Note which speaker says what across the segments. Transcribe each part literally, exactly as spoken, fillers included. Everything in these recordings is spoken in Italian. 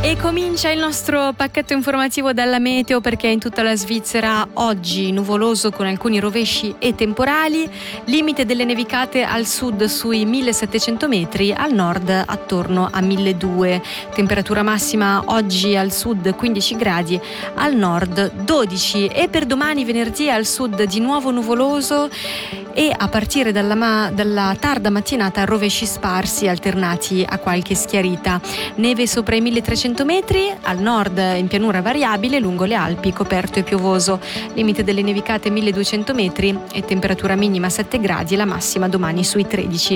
Speaker 1: E comincia il nostro pacchetto informativo dalla meteo, perché in tutta la Svizzera oggi nuvoloso con alcuni rovesci e temporali, limite delle nevicate al sud sui millesettecento metri, al nord attorno a milleduecento. Temperatura massima oggi al sud quindici gradi, al nord dodici, e per domani venerdì al sud di nuovo nuvoloso e a partire dalla, ma- dalla tarda mattinata rovesci sparsi alternati a qualche schiarita. Neve sopra i milletrecento metri, al nord in pianura variabile, lungo le Alpi coperto e piovoso. Limite delle nevicate milleduecento metri e temperatura minima sette gradi e la massima domani sui tredici.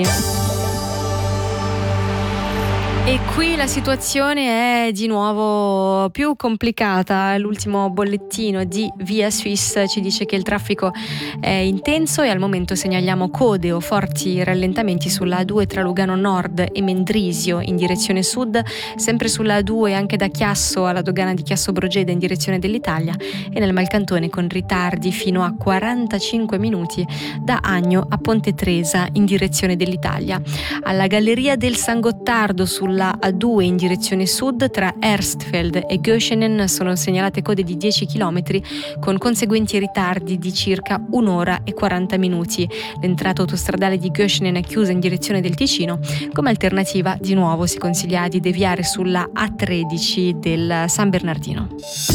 Speaker 1: E qui la situazione è di nuovo più complicata. L'ultimo bollettino di Via Suisse ci dice che il traffico è intenso e al momento segnaliamo code o forti rallentamenti sulla A due tra Lugano Nord e Mendrisio in direzione sud, sempre sulla A due anche da Chiasso alla dogana di Chiasso Brogeda in direzione dell'Italia, e nel Malcantone con ritardi fino a quarantacinque minuti da Agno a Ponte Tresa in direzione dell'Italia. Alla Galleria del San Gottardo sulla la A due in direzione sud tra Erstfeld e Göschenen sono segnalate code di dieci chilometri con conseguenti ritardi di circa un'ora e quaranta minuti. L'entrata autostradale di Göschenen è chiusa in direzione del Ticino. Come alternativa, di nuovo, si consiglia di deviare sulla A tredici del San Bernardino.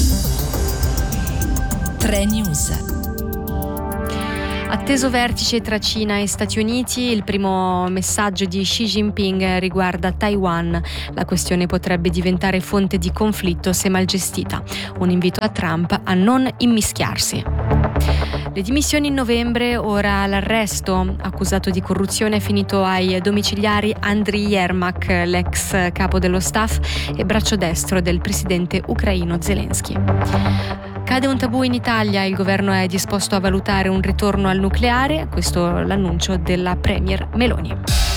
Speaker 2: tre News.
Speaker 1: Atteso vertice tra Cina e Stati Uniti, il primo messaggio di Xi Jinping riguarda Taiwan. La questione potrebbe diventare fonte di conflitto se mal gestita. Un invito a Trump a non immischiarsi. Le dimissioni in novembre, ora l'arresto. Accusato di corruzione è finito ai domiciliari Andriy Yermak, l'ex capo dello staff e braccio destro del presidente ucraino Zelensky. Cade un tabù in Italia, il governo è disposto a valutare un ritorno al nucleare, questo è l'annuncio della premier Meloni.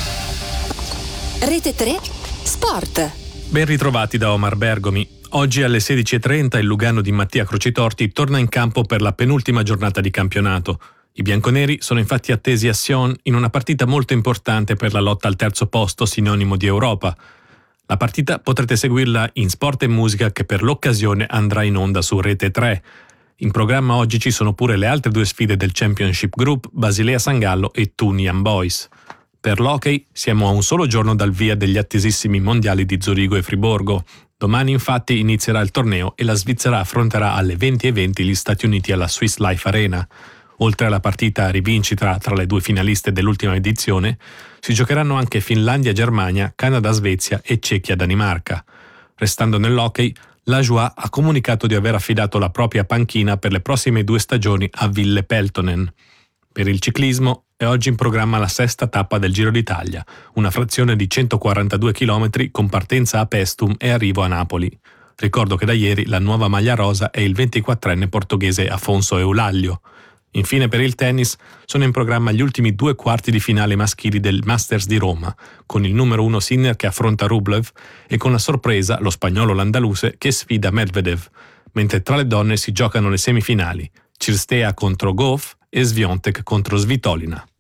Speaker 2: Rete tre Sport.
Speaker 3: Ben ritrovati da Omar Bergomi. Oggi alle sedici e trenta il Lugano di Mattia Crocitorti torna in campo per la penultima giornata di campionato. I bianconeri sono infatti attesi a Sion in una partita molto importante per la lotta al terzo posto, sinonimo di Europa. La partita potrete seguirla in Sport e Musica, che per l'occasione andrà in onda su Rete tre. In programma oggi ci sono pure le altre due sfide del Championship Group, Basilea San Gallo e Thun Young Boys. Per l'hockey siamo a un solo giorno dal via degli attesissimi mondiali di Zurigo e Friburgo. Domani infatti inizierà il torneo e la Svizzera affronterà alle venti e venti gli Stati Uniti alla Swiss Life Arena. Oltre alla partita a rivincita tra le due finaliste dell'ultima edizione, si giocheranno anche Finlandia-Germania, Canada-Svezia e Cechia-Danimarca. Restando nell'hockey, la Joie ha comunicato di aver affidato la propria panchina per le prossime due stagioni a Ville Peltonen. Per il ciclismo è oggi in programma la sesta tappa del Giro d'Italia, una frazione di centoquarantadue chilometri con partenza a Pestum e arrivo a Napoli. Ricordo che da ieri la nuova maglia rosa è il ventiquattrenne portoghese Afonso Eulaglio. Infine per il tennis sono in programma gli ultimi due quarti di finale maschili del Masters di Roma, con il numero uno Sinner che affronta Rublev e con la sorpresa lo spagnolo Landaluse che sfida Medvedev, mentre tra le donne si giocano le semifinali, Cirstea contro Gauff e Swiatek contro Svitolina.